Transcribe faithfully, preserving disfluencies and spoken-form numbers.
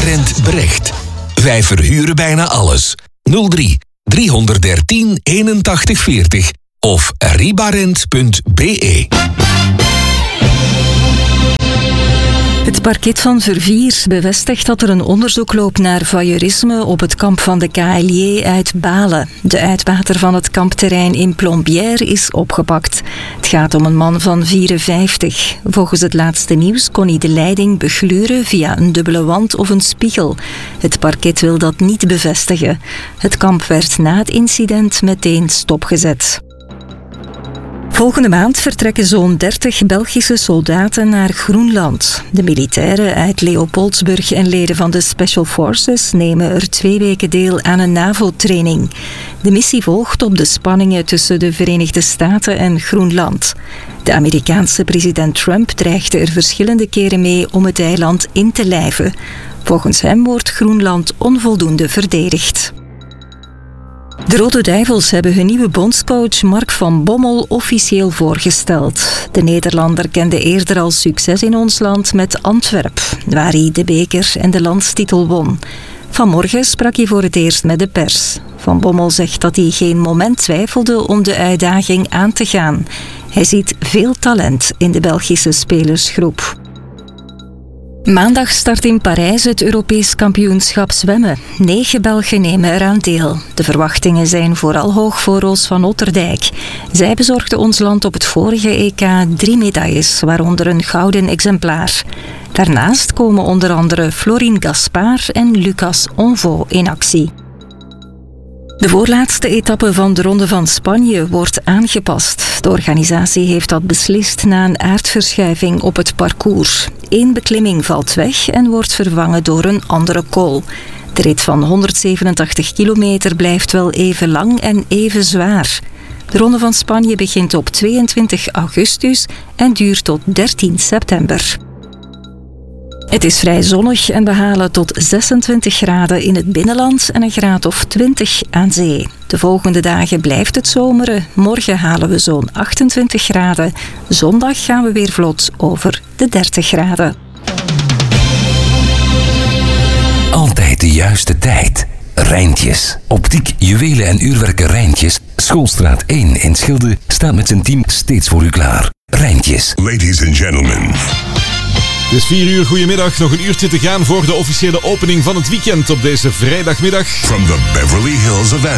Ribarent Brecht. Wij verhuren bijna alles. nul drie driehonderddertien eenentachtig veertig of ribarent punt b e. Het parket van Verviers bevestigt dat er een onderzoek loopt naar voyeurisme op het kamp van de K L J uit Balen. De uitbater van het kampterrein in Plombières is opgepakt. Het gaat om een man van vierenvijftig. Volgens het laatste nieuws kon hij de leiding begluren via een dubbele wand of een spiegel. Het parket wil dat niet bevestigen. Het kamp werd na het incident meteen stopgezet. Volgende maand vertrekken zo'n dertig Belgische soldaten naar Groenland. De militairen uit Leopoldsburg en leden van de Special Forces nemen er twee weken deel aan een NAVO-training. De missie volgt op de spanningen tussen de Verenigde Staten en Groenland. De Amerikaanse president Trump dreigde er verschillende keren mee om het eiland in te lijven. Volgens hem wordt Groenland onvoldoende verdedigd. De Rode Duivels hebben hun nieuwe bondscoach Mark van Bommel officieel voorgesteld. De Nederlander kende eerder al succes in ons land met Antwerp, waar hij de beker en de landstitel won. Vanmorgen sprak hij voor het eerst met de pers. Van Bommel zegt dat hij geen moment twijfelde om de uitdaging aan te gaan. Hij ziet veel talent in de Belgische spelersgroep. Maandag start in Parijs het Europees kampioenschap zwemmen. Negen Belgen nemen eraan deel. De verwachtingen zijn vooral hoog voor Roos van Otterdijk. Zij bezorgde ons land op het vorige E K drie medailles, waaronder een gouden exemplaar. Daarnaast komen onder andere Florine Gaspard en Lucas Onvo in actie. De voorlaatste etappe van de Ronde van Spanje wordt aangepast. De organisatie heeft dat beslist na een aardverschuiving op het parcours. Eén beklimming valt weg en wordt vervangen door een andere col. De rit van honderdzevenentachtig kilometer blijft wel even lang en even zwaar. De Ronde van Spanje begint op tweeëntwintig augustus en duurt tot dertien september. Het is vrij zonnig en we halen tot zesentwintig graden in het binnenland en een graad of twintig aan zee. De volgende dagen blijft het zomeren. Morgen halen we zo'n achtentwintig graden. Zondag gaan we weer vlot over de dertig graden. Altijd de juiste tijd. Rijntjes. Optiek, juwelen en uurwerken Rijntjes. Schoolstraat één in Schilde staat met zijn team steeds voor u klaar. Rijntjes. Ladies and gentlemen. Het is vier uur, goedemiddag. Nog een uurtje te gaan voor de officiële opening van het weekend op deze vrijdagmiddag. From the Beverly Hills of